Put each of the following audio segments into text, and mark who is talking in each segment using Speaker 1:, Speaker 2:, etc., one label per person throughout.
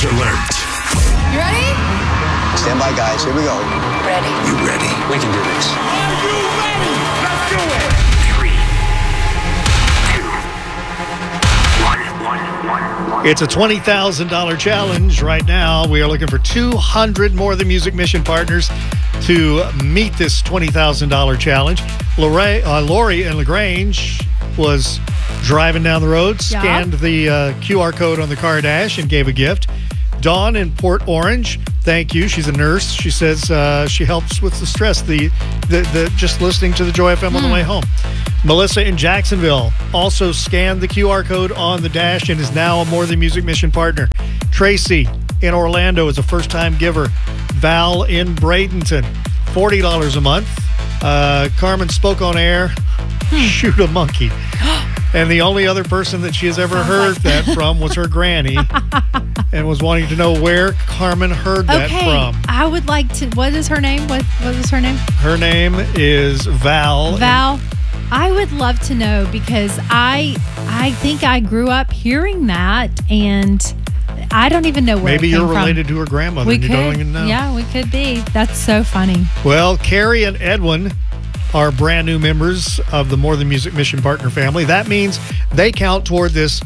Speaker 1: alert.
Speaker 2: You ready?
Speaker 3: Stand by, guys. Here we go.
Speaker 2: Ready.
Speaker 1: You ready?
Speaker 3: We can do this.
Speaker 4: Are you ready? Let's do it.
Speaker 1: 3, 2, 1.
Speaker 5: It's a $20,000 challenge right now. We are looking for 200 More Than Music mission partners to meet this $20,000 challenge. Lori in LaGrange was driving down the road, scanned the QR code on the car dash, and gave a gift. Dawn in Port Orange, thank you. She's a nurse. She says she helps with the stress, the just listening to the Joy FM on the way home. Melissa in Jacksonville also scanned the QR code on the dash and is now a More Than Music mission partner. Tracy in Orlando is a first-time giver. Val in Bradenton, $40 a month. Carmen spoke on air. Shoot a monkey. And the only other person that she has ever heard that from was her granny and was wanting to know where Carmen heard that from.
Speaker 6: I would like to. What is her name? What is her name?
Speaker 5: Her name is Val.
Speaker 6: Val. I would love to know because I think I grew up hearing that and I don't even know where
Speaker 5: Maybe
Speaker 6: it came
Speaker 5: you're
Speaker 6: from.
Speaker 5: related to her grandmother and you don't even know.
Speaker 6: Yeah, we could be. That's so funny.
Speaker 5: Well, Carrie and Edwin are brand new members of the More Than Music mission partner family. That means they count toward this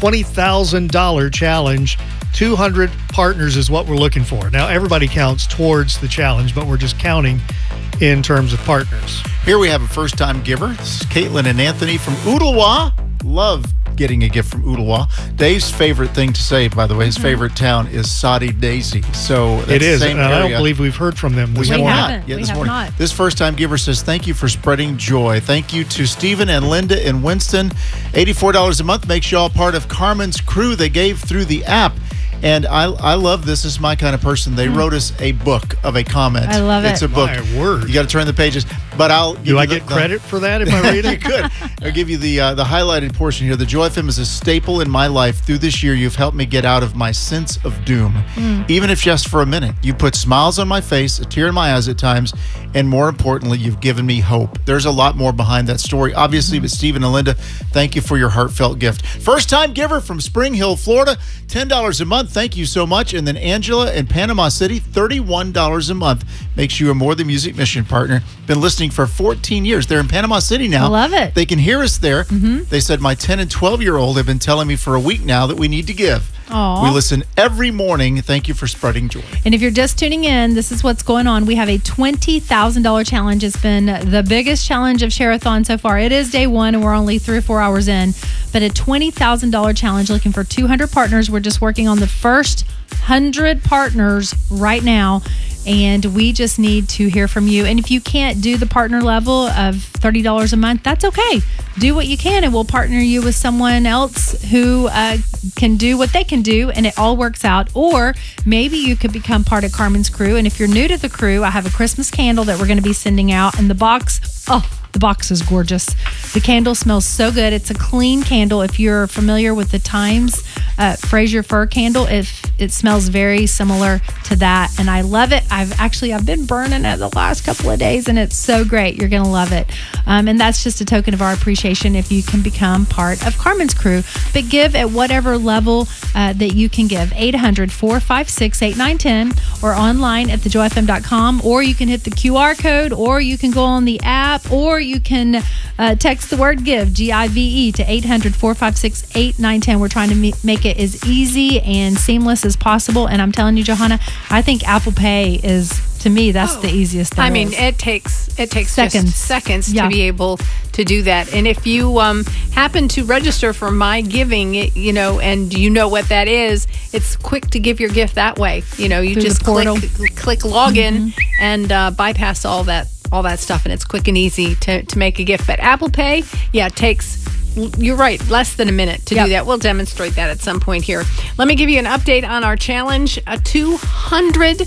Speaker 5: $20,000 challenge. 200 partners is what we're looking for. Now, everybody counts towards the challenge, but we're just counting in terms of partners.
Speaker 7: Here we have a first-time giver. This is Caitlin and Anthony from Ooltewah. Love getting a gift from Ooltewah. Dave's favorite thing to say, by the way, his favorite town is Saudi Daisy. So that's
Speaker 5: It is,
Speaker 7: the same
Speaker 5: and I don't
Speaker 7: area.
Speaker 5: believe we've heard from them this
Speaker 7: We have
Speaker 5: morning.
Speaker 7: not.
Speaker 6: We
Speaker 7: This
Speaker 6: have
Speaker 7: morning.
Speaker 6: not.
Speaker 7: This first-time giver says, thank you for spreading joy. Thank you to Stephen and Linda in Winston. $84 a month makes you all part of Carmen's crew they gave through the app. And I love this. This is my kind of person. They wrote us a book of a comment.
Speaker 6: I love it.
Speaker 7: It's a book.
Speaker 5: My word.
Speaker 7: You got to turn the pages. But I'll give
Speaker 5: Do
Speaker 7: you
Speaker 5: I get credit for that if I read
Speaker 7: you
Speaker 5: it?
Speaker 7: could. I'll give you the highlighted portion here. The Joy FM is a staple in my life. Through this year, you've helped me get out of my sense of doom. Even if just for a minute. You put smiles on my face, a tear in my eyes at times, and more importantly, you've given me hope. There's a lot more behind that story, obviously, but Stephen and Linda, thank you for your heartfelt gift. First-time giver from Spring Hill, Florida, $10 a month. Thank you so much. And then Angela in Panama City, $31 a month. Makes you a More Than Music mission partner. Been listening for 14 years. They're in Panama City now.
Speaker 6: I love it.
Speaker 7: They can hear us there. They said my 10 and 12-year-old have been telling me for a week now that we need to give.
Speaker 6: Aw.
Speaker 7: We listen every morning. Thank you for spreading joy.
Speaker 6: And if you're just tuning in, this is what's going on. We have a $20,000 challenge. It's been the biggest challenge of Share-a-thon so far. It is day one, and we're only 3 or 4 hours in. But a $20,000 challenge looking for 200 partners. We're just working on the first 100 partners right now. And we just need to hear from you. And if you can't do the partner level of $30 a month, that's okay. Do what you can, and we'll partner you with someone else who can do what they can do, and it all works out. Or maybe you could become part of Carmen's crew. And if you're new to the crew, I have a Christmas candle that we're going to be sending out. And the box is gorgeous. The candle smells so good. It's a clean candle. If you're familiar with the Times Fraser Fir candle, it smells very similar to that, and I love it. I've been burning it the last couple of days, and it's so great. You're gonna love it, and that's just a token of our appreciation if you can become part of Carmen's crew. But give at whatever level that you can give. 800-456-8910 or online at thejoyfm.com, or you can hit the QR code, or you can go on the app, or you can text the word give, GIVE, to 800-456-8910. We're trying to make it as easy and seamless as possible. And I'm telling you, Johanna, I think Apple Pay is, to me, that's the easiest thing.
Speaker 2: I mean, it takes
Speaker 6: Seconds.
Speaker 2: just seconds
Speaker 6: Yeah.
Speaker 2: to be able to do that. And if you happen to register for My Giving, and you know what that is, it's quick to give your gift that way. You
Speaker 6: Through
Speaker 2: just
Speaker 6: the portal.
Speaker 2: click login and bypass all that stuff, and it's quick and easy to make a gift. But Apple Pay, it takes, you're right, less than a minute to do that. We'll demonstrate that at some point here. Let me give you an update on our challenge. 200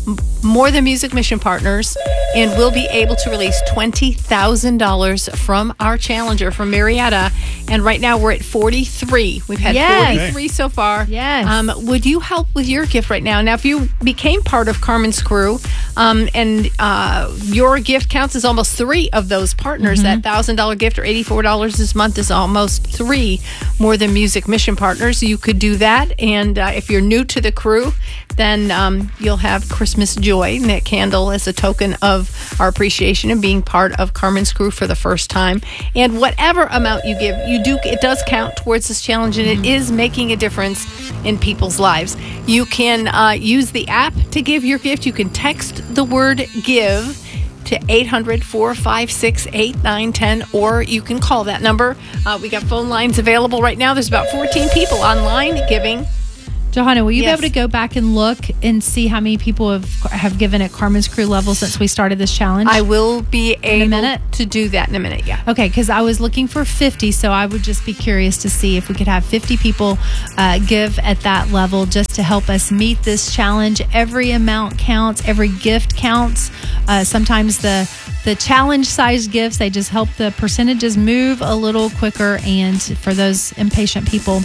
Speaker 2: More Than Music mission partners, and we'll be able to release $20,000 from our challenger from Marietta. And right now we're at 43. We've had
Speaker 6: Yes.
Speaker 2: 43 so far.
Speaker 6: Yes.
Speaker 2: Would you help with your gift right now? Now, if you became part of Carmen's crew, and your gift counts as almost 3 of those partners, that $1,000 gift or $84 this month is almost 3 More Than Music mission partners. You could do that. And if you're new to the crew, then you'll have Christmas Joy Knit Candle as a token of our appreciation and being part of Carmen's crew for the first time. And whatever amount you give, it does count towards this challenge, and it is making a difference in people's lives. You can use the app to give your gift. You can text the word GIVE to 800-456-8910, or you can call that number. We got phone lines available right now. There's about 14 people online giving.
Speaker 6: Johanna, will you
Speaker 2: Yes.
Speaker 6: be able to go back and look and see how many people have given at Carmen's crew level since we started this challenge?
Speaker 2: I will be able
Speaker 6: minute?
Speaker 2: to do that in a minute, yeah.
Speaker 6: Okay, because I was looking for 50, so I would just be curious to see if we could have 50 people give at that level just to help us meet this challenge. Every amount counts. Every gift counts. Sometimes the challenge-sized gifts, they just help the percentages move a little quicker. And for those impatient people,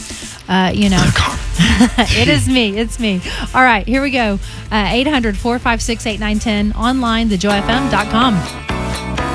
Speaker 6: it is me. It's me. All right, here we go. 800-456-8910, online, thejoyfm.com.